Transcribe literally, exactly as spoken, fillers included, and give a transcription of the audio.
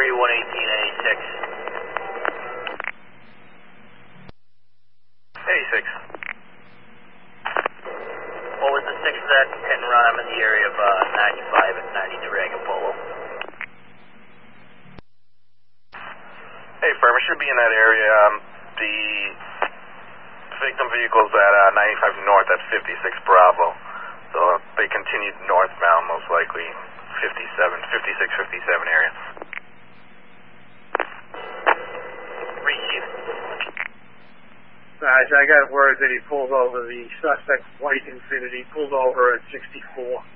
three one eighteen eighty-six. eighty-six. What was the six of that hit and run? I'm in the area of uh, ninety-five and ninety Dragon Polo. Hey, firm, it should be in that area. Um, the victim vehicle's at uh, ninety-five north at fifty-six Bravo. So uh, they continued northbound, most likely fifty-seven, fifty-six, fifty-seven area. Receive. Alright, so I got word that he pulled over the suspect, white Infiniti, pulled over at sixty-four.